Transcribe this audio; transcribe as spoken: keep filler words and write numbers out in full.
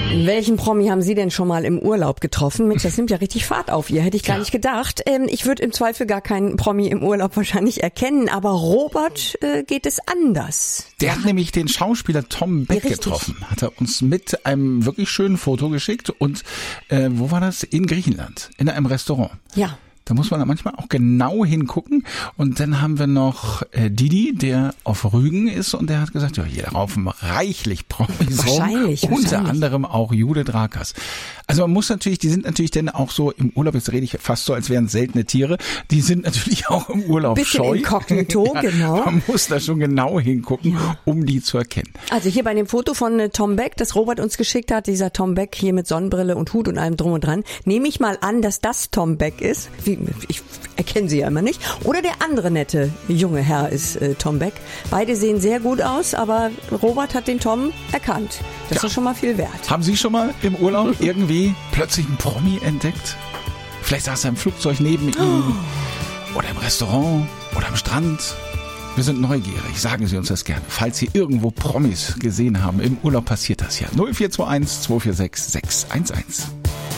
Welchen Promi haben Sie denn schon mal im Urlaub getroffen? Mensch, das nimmt ja richtig Fahrt auf ihr, hätte ich gar ja. nicht gedacht. Ähm, ich würde im Zweifel gar keinen Promi im Urlaub wahrscheinlich erkennen, aber Robert äh, geht es anders. Der hat nämlich den Schauspieler Tom Beck richtig. getroffen. Hat er uns mit einem wirklich schönen Foto geschickt und äh, wo war das? In Griechenland, in einem Restaurant. Ja. Da muss man manchmal auch genau hingucken. Und dann haben wir noch äh, Didi, der auf Rügen ist und der hat gesagt, ja, hier laufen reichlich Promis wahrscheinlich, rum. Unter wahrscheinlich. anderem auch Judith Rakers. Also man muss natürlich, die sind natürlich dann auch so im Urlaub, jetzt rede ich fast so, als wären es seltene Tiere, die sind natürlich auch im Urlaub bisschen scheu. Inkognito, ja, genau. Man muss da schon genau hingucken, ja. um die zu erkennen. Also hier bei dem Foto von äh, Tom Beck, das Robert uns geschickt hat, dieser Tom Beck hier mit Sonnenbrille und Hut und allem drum und dran, nehme ich mal an, dass das Tom Beck ist. Wie, ich erkenne sie ja immer nicht. Oder der andere nette junge Herr ist äh, Tom Beck. Beide sehen sehr gut aus, aber Robert hat den Tom erkannt. Das ja. ist schon mal viel wert. Haben Sie schon mal im Urlaub irgendwie plötzlich einen Promi entdeckt? Vielleicht saß er im Flugzeug neben oh. Ihnen oder im Restaurant oder am Strand. Wir sind neugierig. Sagen Sie uns das gerne. Falls Sie irgendwo Promis gesehen haben, im Urlaub passiert das ja. null vier zwei eins zwei vier sechs sechs eins eins.